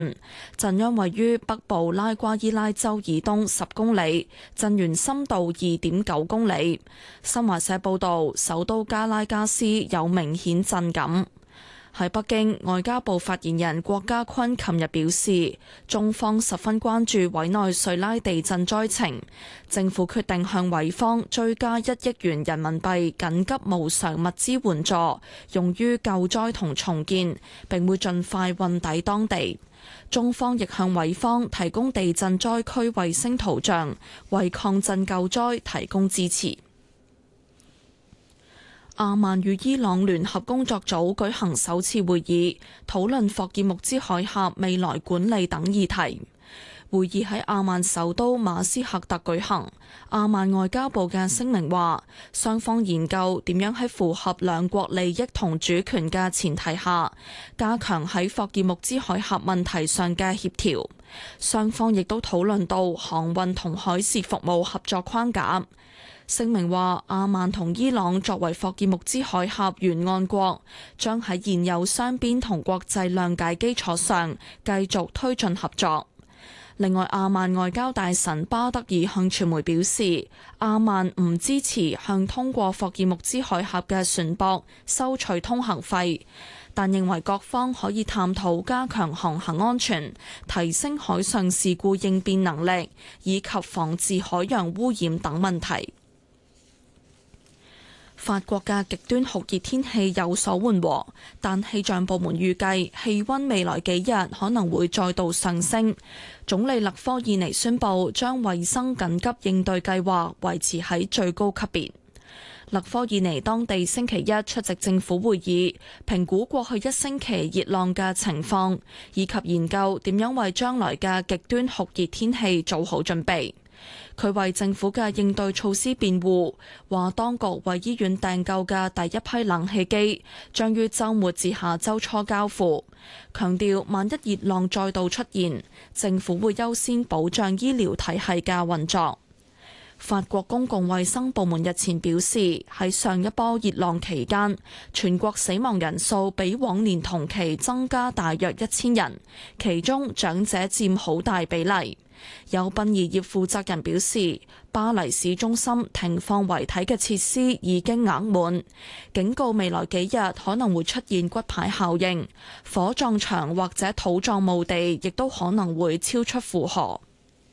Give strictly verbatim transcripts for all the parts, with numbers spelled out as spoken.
震央位於北部拉瓜伊拉州以東十公里，震源深度二點九公里。新華社報道，首都加拉加斯有明顯震感。喺北京，外交部發言人郭家坤琴日表示，中方十分關注委內瑞拉地震災情，政府決定向委方追加一億元人民幣緊急無償物資援助，用於救災同重建，並會盡快運抵當地。中方亦向委方提供地震災區衛星圖像，為抗震救災提供支持。阿曼與伊朗聯合工作組舉行首次會議，討論霍爾木茲海峽未來管理等議題。會議喺阿曼首都馬斯克特舉行。阿曼外交部嘅聲明話，雙方研究點樣喺符合兩國利益同主權嘅前提下，加強喺霍爾木茲海峽問題上嘅協調。雙方亦都討論到航運同海事服務合作框架。聲明話，阿曼同伊朗作為霍爾木茲海峽沿岸國，將喺現有雙邊同國際諒解基礎上繼續推進合作。另外，阿曼外交大臣巴德爾向傳媒表示，阿曼唔支持向通過霍爾木茲海峽嘅船舶收取通行費，但認為各方可以探討加強航行安全、提升海上事故應變能力以及防治海洋污染等問題。法國嘅極端酷熱天氣有所緩和，但氣象部門預計氣溫未來幾日可能會再度上升。總理勒科爾尼宣布將衛生緊急應對計劃維持喺最高級別。勒科爾尼當地星期一出席政府會議，評估過去一星期熱浪嘅情況，以及研究點樣為將來嘅極端酷熱天氣做好準備。佢為政府嘅應對措施辯護，話當局為醫院訂購嘅第一批冷氣機將於週末至下週初交付，強調萬一熱浪再度出現，政府會優先保障醫療體系嘅運作。法國公共衛生部門日前表示，喺上一波熱浪期間，全國死亡人數比往年同期增加大約一千人，其中長者佔好大比例。有殯儀業負責人表示，巴黎市中心停放遺體嘅設施已經額滿，警告未來幾日可能會出現骨牌效應，火葬場或者土葬墓地亦都可能會超出負荷。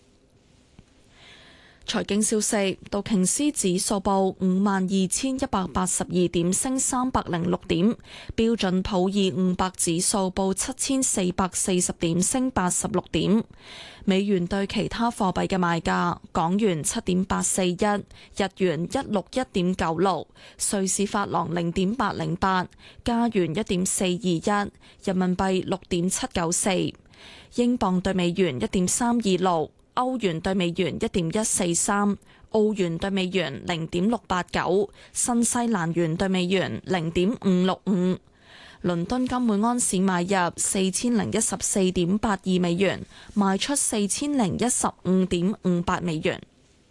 財經消息，道瓊斯指數報五萬二千一百八十二點，升三百零六點；標準普爾五百指數報七千四百四十點，升八十六點。美元對其他貨幣嘅賣價：港元七點八四一，日元一六一點九六，瑞士法郎零點八零八，加元一點四二一，人民幣六點七九四，英鎊對美元一點三二六。歐元對美元一點一四三，澳元對美元零點六八九，新西蘭元對美元零點五六五。倫敦金每安士買入四千零一十四點八二美元，賣出四千零一十五點五八美元。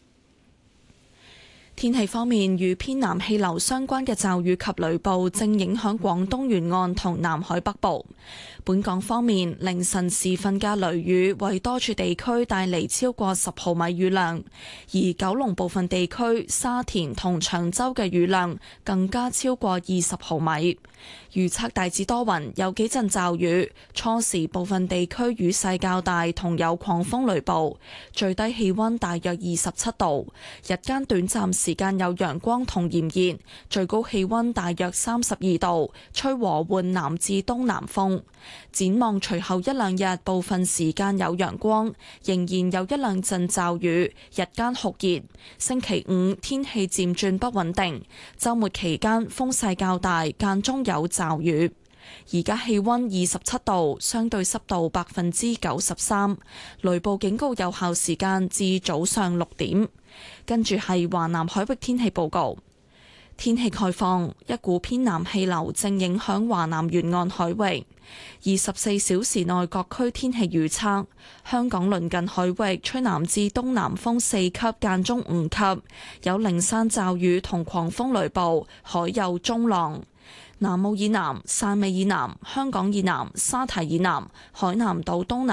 天氣方面，與偏南氣流相關嘅驟雨及雷暴正影響廣東沿岸同南海北部。本港方面，凌晨時分嘅雷雨為多處地區帶嚟超過十毫米雨量，而九龍部分地區、沙田同長洲嘅雨量更加超過二十毫米。預測大致多雲，有幾陣驟雨，初時部分地區雨勢較大，同有狂風雷暴，最低氣溫大約二十七度，日間短暫時間有陽光同炎熱，最高氣溫大約三十二度，吹和緩南至東南風。展望隨後一兩日，部分時間有陽光，仍然有一兩陣驟雨，日間酷熱。星期五天氣漸轉不穩定，週末期間風勢較大，間中有驟雨。而家氣溫二十七度，相對濕度百分之九十三，雷暴警告有效時間至早上六點。跟住係華南海域天氣報告。天氣概況，一股偏南氣流正影響華南沿岸海域。二十四小時內各區天氣預測：香港鄰近海域吹南至東南風四級，間中五級，有零散驟雨同狂風雷暴，海有中浪。南澳以南、汕尾以南、香港以南、沙堤以南、海南島東南